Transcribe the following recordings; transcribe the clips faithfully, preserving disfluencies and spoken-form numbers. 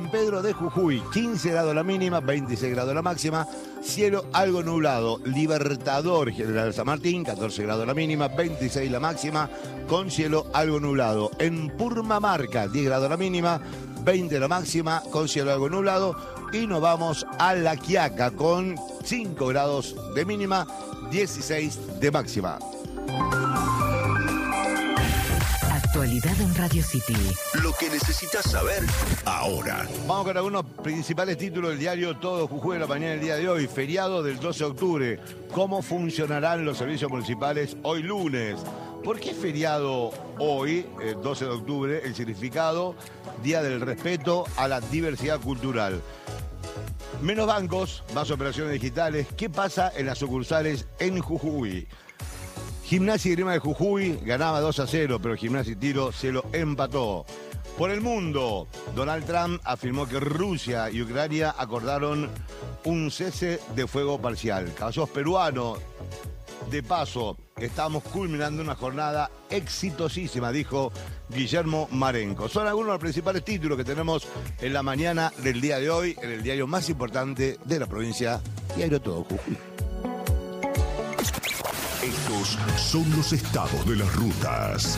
San Pedro de Jujuy, quince grados la mínima, veintiséis grados la máxima, cielo algo nublado. Libertador, General San Martín, catorce grados la mínima, veintiséis la máxima, con cielo algo nublado. En Purmamarca, diez grados la mínima, veinte la máxima, con cielo algo nublado. Y nos vamos a La Quiaca con cinco grados de mínima, dieciséis de máxima. Actualidad en Radio City. Lo que necesitas saber ahora. Vamos con algunos principales títulos del diario Todo Jujuy de la mañana del día de hoy. Feriado del doce de octubre. ¿Cómo funcionarán los servicios municipales hoy lunes? ¿Por qué feriado hoy, el doce de octubre? El significado, Día del Respeto a la Diversidad Cultural. Menos bancos, más operaciones digitales. ¿Qué pasa en las sucursales en Jujuy? Gimnasia y Grima de Jujuy ganaba dos a cero, pero Gimnasia y Tiro se lo empató. Por el mundo, Donald Trump afirmó que Rusia y Ucrania acordaron un cese de fuego parcial. Caballos peruanos, de paso, estamos culminando una jornada exitosísima, dijo Guillermo Marenco. Son algunos de los principales títulos que tenemos en la mañana del día de hoy, en el diario más importante de la provincia, Diario Todo Jujuy. Estos son los estados de las rutas.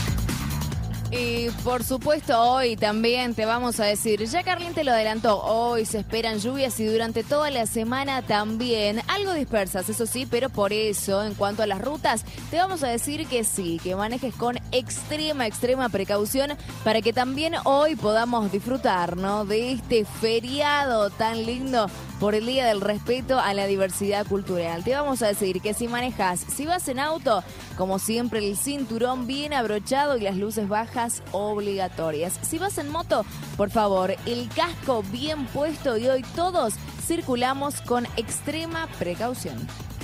Y por supuesto hoy también te vamos a decir, ya Carlín te lo adelantó, hoy se esperan lluvias y durante toda la semana también, algo dispersas, eso sí, pero por eso, en cuanto a las rutas, te vamos a decir que sí, que manejes con extrema, extrema precaución para que también hoy podamos disfrutar, ¿no?, de este feriado tan lindo por el Día del Respeto a la Diversidad Cultural. Te vamos a decir que si manejas, si vas en auto, como siempre el cinturón bien abrochado y las luces bajas obligatorias. Si vas en moto, por favor, el casco bien puesto y hoy todos circulamos con extrema precaución.